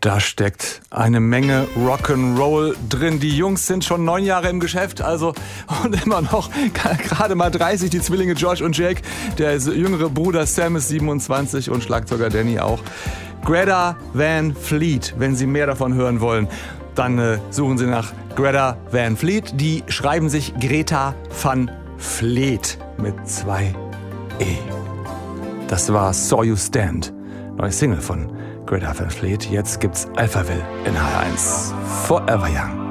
Da steckt eine Menge Rock'n'Roll drin. Die Jungs sind schon 9 Jahre im Geschäft, also und immer noch gerade mal 30, die Zwillinge Josh und Jake. Der jüngere Bruder Sam ist 27 und Schlagzeuger Danny auch. Greta Van Fleet, wenn Sie mehr davon hören wollen, dann suchen Sie nach Greta Van Fleet. Die schreiben sich Greta van Fleet mit 2 E. Das war Saw You Stand, neue Single von Greta Van Fleet. Jetzt gibt's Alphaville in HR1. Forever Young.